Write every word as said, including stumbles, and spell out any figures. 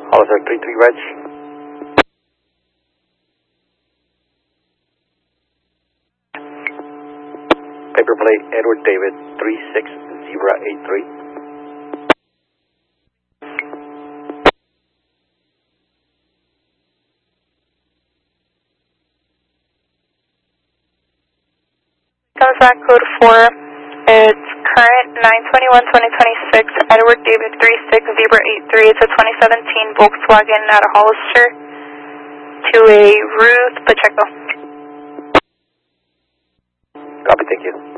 Hollister three three Reg. Paper plate Edward David three six zero eight three. Comes back code four. It's current nine twenty-one twenty twenty-six, Edward David three six zero eight three. It's a twenty seventeen Volkswagen out of Hollister to a Ruth Pacheco. Copy, thank you.